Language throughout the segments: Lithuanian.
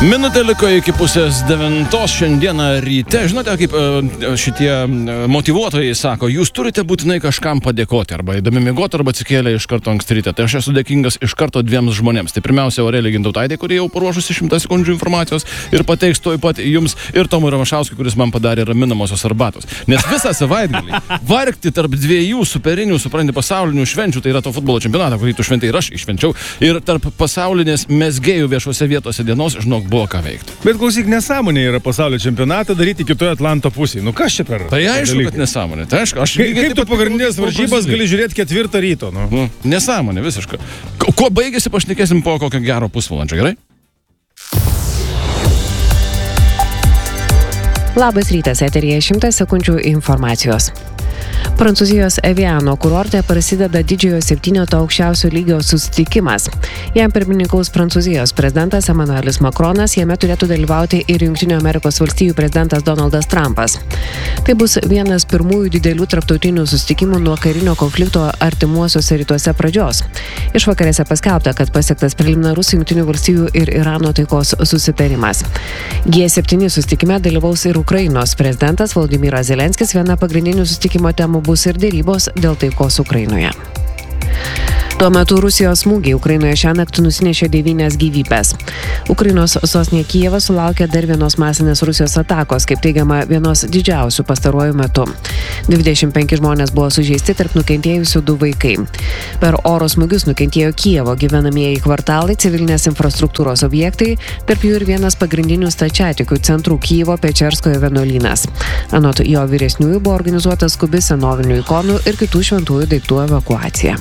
Minutė liko iki 8:30 šiandieną ryte. Žinote, kaip šitie motyvuotojai sako, jūs turite būtinai kažkam padėkoti, arba įdami miegoti, arba atsikėlę iš karto anksti ryte. Tai aš esu dėkingas iš karto dviems žmonėms. Tai pirmiausia, Aurelijai Gintautaitei, kurie jau paruošusi 100 sekundžių informacijos ir pateiks tuoj pat jums, ir Tomui Ramašauskui, kuris man padarė raminamosios arbatos. Nes visą savaitgalį vargti tarp dviejų superinių, supranti, pasaulinių švenčių, tai yra to futbolo čempionatą, kurį tu šventai ir aš iššvenčiau, ir tarp pasaulinės mezgėjų viešose vietose dienos, žinok, buvo ką veikti. Bet klausyk, nesąmonė yra pasaulio čempionatą daryti kitoje Atlanto pusėje. Nu kas čia per? Tai aišku, kad nesąmonė. Tai aišku, kaip tu pagrindinės varžybas gali žiūrėti 4 ryto? Nu? Nesąmonė, visiškai. Kuo baigėsi, pašnekėsim po kokio gero pusvalandžio, gerai? Labas rytas, eteryje 100 sekundžių informacijos. Prancūzijos Eviano kurorte prasideda didžiojo 7 aukščiausio lygio susitikimas. Jam pirmininkaus Prancūzijos prezidentas Emmanuelis Macronas, jame turėtų dalyvauti ir Jungtinių Amerikos valstijų prezidentas Donaldas Trumpas. Tai bus vienas pirmųjų didelių tarptautinių susitikimų nuo karinio konflikto artimuosiuose rytuose pradžios. Išvakarėse paskelbta, kad pasiektas preliminarus Jungtinių valstijų ir Irano taikos susitarimas. G7 susitikime dalyvaus ir Ukrainos prezidentas Volodymyras Zelenskis. Viena pagrindinių susitikimo temų bus ir dėrybos dėl taikos Ukrainoje. Tuo metu Rusijos smūgiai Ukrainoje šią naktį nusinešė 9 gyvybes. Ukrainos sostinė Kijevas sulaukė dar vienos masinės Rusijos atakos, kaip teigiama, vienos didžiausių pastaruoju metu. 25 žmonės buvo sužeisti, tarp nukentėjusių 2 vaikai. Per oro smūgius nukentėjo Kijevo gyvenamieji kvartalai, civilinės infrastruktūros objektai, tarp jų ir vienas pagrindinių stačiatikių centrų Kijevo Pečerskojo vienuolynas. Anot jo vyresniųjų buvo organizuota skubi senovinių ikonų ir kitų šventųjų daiktų evakuacija.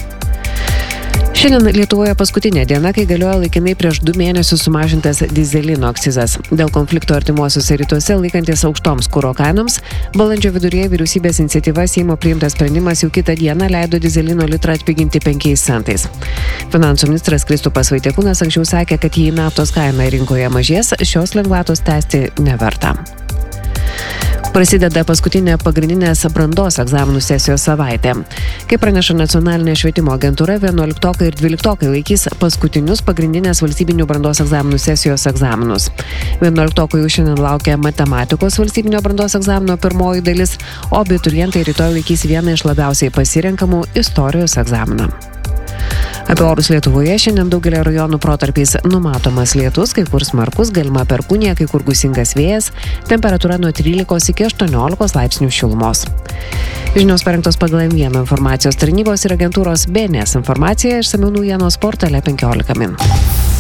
Šiandien Lietuvoje paskutinė diena, kai galioja laikinai prieš 2 mėnesius sumažintas dyzelino akcizas. Dėl konflikto artimuosiuose rytuose laikantis aukštoms kuro kainoms, balandžio viduryje vyriausybės iniciatyva Seimo priimtas sprendimas jau kitą dieną leido dyzelino litrą atpiginti 5 centais. Finansų ministras Kristupas Vaitiekūnas anksčiau sakė, kad jei naftos kaina rinkoje mažės, šios lengvatos tęsti neverta. Prasideda paskutinė pagrindinės brandos egzaminų sesijos savaitė. Kaip praneša Nacionalinė švietimo agentūra, 11 ir 12 laikys paskutinius pagrindinės valstybinių brandos egzaminų sesijos egzaminus. 11 jau šiandien laukia matematikos valstybinio brandos egzamino pirmoji dalis, o abiturientai rytoj laikys vieną iš labiausiai pasirenkamų istorijos egzaminą. Apie orus Lietuvoje šiandien daugelio rajonų protarpiais numatomas lietus, kai kur smarkus, galima perkūnija, kai kur gūsingas vėjas, temperatūra nuo 13 iki 18 laipsnių šilumos. Žinios parengtos pagal M1 informacijos tarnybos ir agentūros BNS informacija, išsamiau naujienos portale 15 min.